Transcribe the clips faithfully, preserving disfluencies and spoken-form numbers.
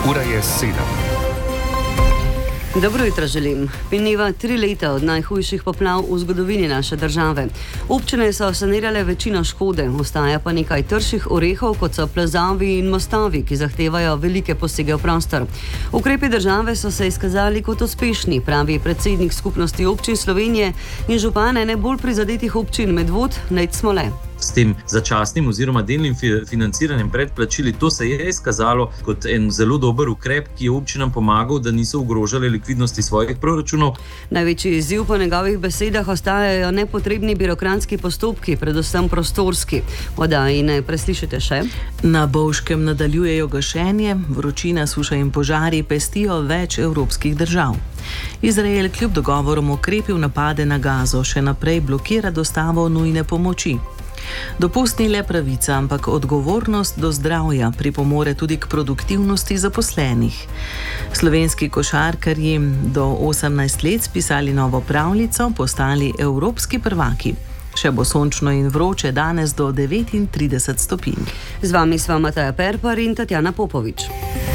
Ura je sedem. Dobro jutro želim. Mineva tri leta od najhujših poplav v zgodovini naše države. Občine so sanirale večino škode, ostaja pa nekaj trših orehov, kot so plazovi in mostovi, ki zahtevajo velike posege v prostor. Ukrepi države so se izkazali kot uspešni, pravi predsednik Skupnosti občin Slovenije in župan ene bolj prizadetih občin Medvod, Nejc Smole. S tem začasnim oziroma delnim financiranjem predplačili, to se je izkazalo kot en zelo dober ukrep, ki je občinam pomagal, da niso ogrožali likvidnosti svojih proračunov. Največji izziv po njegovih besedah ostajajo nepotrebni birokratski postopki, predvsem prostorski. Oddaji ne preslišite še. Na Bovškem nadaljujejo gašenje, vročina, suša in požari pestijo več evropskih držav. Izrael kljub dogovorom ukrepil napade na Gazo, še naprej blokira dostavo nujne pomoči. Dopust ni le pravica, ampak odgovornost do zdravja pripomore tudi k produktivnosti zaposlenih. Slovenski košarkarji do osemnajst let spisali novo pravljico, postali evropski prvaki. Še bo sončno in vroče, danes do devetintrideset stopinj. Z vami sva Mateja Perpar in Tatjana Popovič.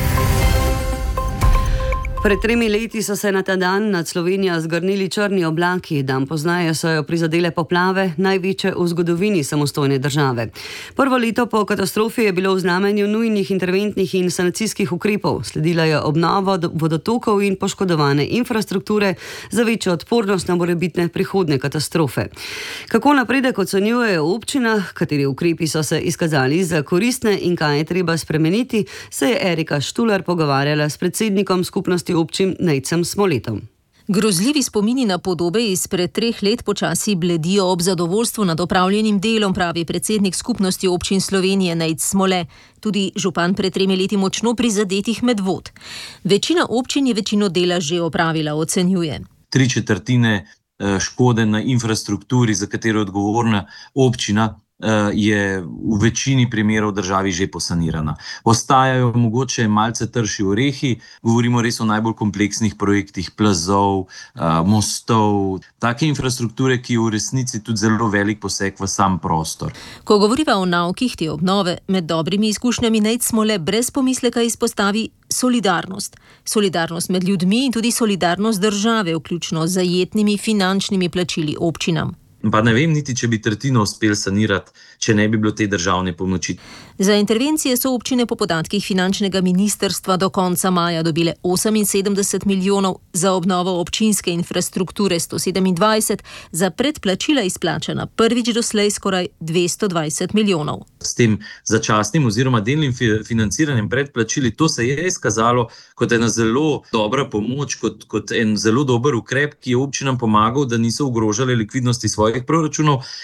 Pred tremi leti so se na ta dan nad Slovenijo zgrnili črni oblaki, dan pozneje so jo prizadele poplave, največje v zgodovini samostojne države. Prvo leto po katastrofi je bilo v znamenju nujnih interventnih in sanacijskih ukrepov, sledila je obnova vodotokov in poškodovane infrastrukture za večjo odpornost na morebitne prihodnje katastrofe. Kako napredek ocenjujejo v občinah, kateri ukrepi so se izkazali za koristne in kaj je treba spremeniti, se je Erika Štular pogovarjala s predsednikom skupnosti občin Nejcem Smoletom. Grozljivi spomini na podobe izpred treh let počasi bledijo ob zadovoljstvu nad opravljenim delom, pravi predsednik Skupnosti občin Slovenije Nejc Smole. Tudi župan pred tremi leti močno prizadetih Medvod. Večina občin je večino dela že opravila, ocenjuje. Tri četrtine škode na infrastrukturi, za katero je odgovorna občina, je v večini primerov državi že posanirana. Ostajajo mogoče malce trši orehi, govorimo res o najbolj kompleksnih projektih plazov, mostov, take infrastrukture, ki je v resnici tudi zelo velik poseg v sam prostor. Ko govoriva o naukih te obnove, med dobrimi izkušnjami Nejc Smole brez pomisleka izpostavi solidarnost. Solidarnost med ljudmi in tudi solidarnost države, vključno z zajetnimi finančnimi plačili občinam. Pa ne vem niti, če bi tretjino uspel sanirati, če ne bi bilo te državne pomoči. Za intervencije so občine po podatkih finančnega ministrstva do konca maja dobile oseminsedemdeset milijonov, za obnovo občinske infrastrukture sto sedemindvajset, za predplačila izplačana prvič doslej skoraj dvesto dvajset milijonov. S tem začasnim oziroma delnim financiranjem predplačili, to se je izkazalo kot ena zelo dobra pomoč, kot, kot en zelo dober ukrep, ki je občinam pomagal, da niso ogrožali likvidnosti svojih proračunov.